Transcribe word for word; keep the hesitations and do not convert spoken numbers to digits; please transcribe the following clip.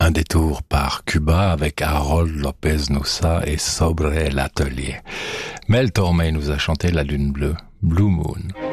Un détour par Cuba avec Harold Lopez Nussa et Sobre l'Atelier. Mel Tormé nous a chanté La Lune Bleue, Blue Moon.